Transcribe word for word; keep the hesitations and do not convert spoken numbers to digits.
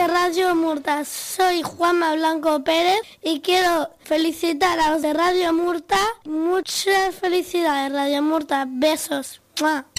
de Radio Murta. Soy Juanma Blanco Pérez y quiero felicitar a los de Radio Murta. Muchas felicidades, Radio Murta. Besos. ¡Mua!